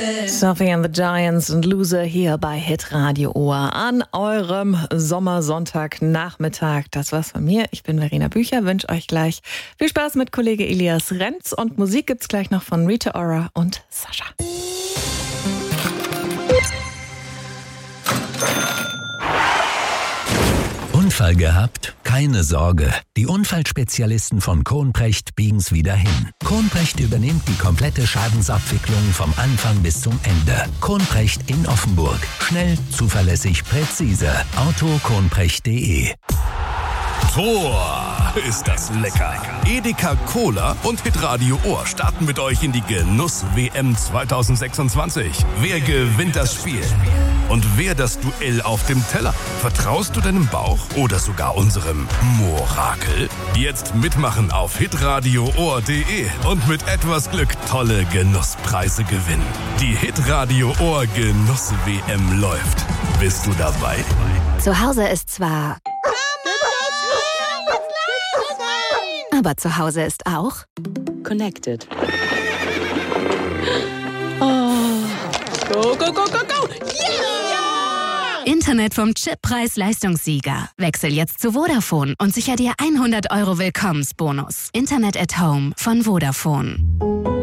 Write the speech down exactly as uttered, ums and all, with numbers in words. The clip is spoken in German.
Sophie and the Giants und Loser hier bei Hitradio Ohr an eurem Sommersonntagnachmittag. Das war's von mir. Ich bin Verena Bücher, wünsche euch gleich viel Spaß mit Kollege Elias Renz und Musik gibt's gleich noch von Rita Ora und Sascha. Unfall gehabt? Keine Sorge. Die Unfallspezialisten von Kohnprecht biegen's wieder hin. Kohnprecht übernimmt die komplette Schadensabwicklung vom Anfang bis zum Ende. Kohnprecht in Offenburg. Schnell, zuverlässig, präzise. Auto kohnprecht punkt de. Tor, ist das lecker. Edeka Cola und Hitradio Ohr starten mit euch in die Genuss-W M zwanzig sechsundzwanzig. Wer gewinnt das Spiel? Und wer das Duell auf dem Teller? Vertraust du deinem Bauch oder sogar unserem Morakel? Jetzt mitmachen auf hitradio ohr punkt de und mit etwas Glück tolle Genusspreise gewinnen. Die Hitradio Ohr Genuss-W M läuft. Bist du dabei? Zu Hause ist zwar... Aber zu Hause ist auch Connected. Oh. Go, go, go, go, go! Yeah! Internet vom Chip-Preis-Leistungssieger. Wechsel jetzt zu Vodafone und sicher dir hundert Euro Willkommensbonus. Internet at Home von Vodafone.